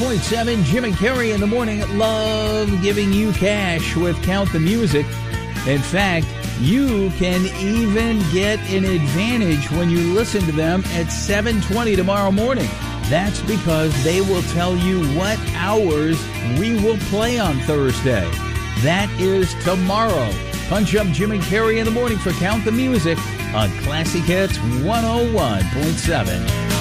101.7, Jim and Carrie in the morning. Love giving you cash with Count the Music. In fact, you can even get an advantage when you listen to them at 7:20 tomorrow morning. That's because they will tell you what hours we will play on Thursday. That is tomorrow. Punch up Jim and Carrie in the morning for Count the Music on Classic Hits 101.7.